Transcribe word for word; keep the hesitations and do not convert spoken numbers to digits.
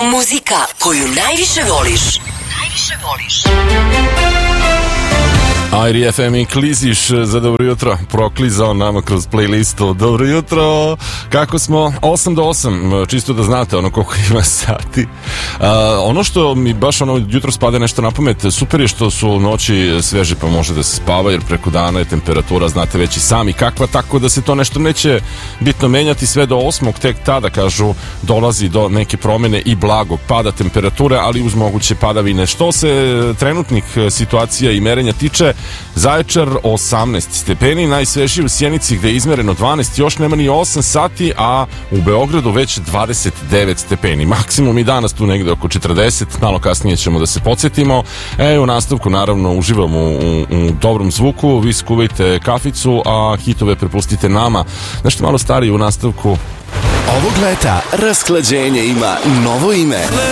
Muzika koju najviše voliš. Najviše voliš. Airi ef em i kliziš za dobro jutro, proklizao nama kroz playlistu. Dobro jutro, kako smo? osam do osam, čisto da znate ono koliko ima sati. Uh, ono što mi baš ono jutro spade nešto na pamet, super je što su noći sveže pa može da se spava, jer preko dana je temperatura, znate već i sami kakva, tako da se to nešto neće bitno menjati sve do osmog, tek tada kažu dolazi do neke promene i blagog pada temperature, ali uz moguće padavine. Što se trenutnih situacija i merenja tiče, Zaječar osamnaest stepeni, najsvežiji u Sjenici gde je izmereno dvanaest, još nema ni osam sati, a u Beogradu već dvadeset devet stepeni. Maksimum i danas tu negde oko četrdeset, malo kasnije ćemo da se podsjetimo. E, u nastavku naravno uživamo u, u, u dobrom zvuku, vi skuvajte kaficu, a hitove prepustite nama. Nešto malo stariji u nastavku. Ovog leta rasklađenje ima novo ime.